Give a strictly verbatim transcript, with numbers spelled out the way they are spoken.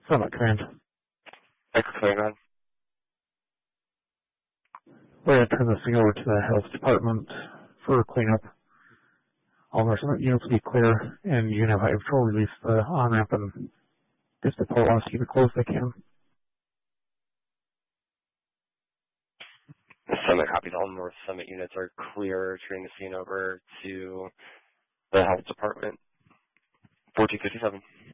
Summit Command. Echo Command. We're going to turn this thing over to the health department for cleanup. All of our Summit units will be clear, and you can have Highway Patrol release the on-ramp and just the port wants to keep it closed if they can. Summit copies. All North Summit units are clear. Turning the scene over to the health department. fourteen fifty-seven.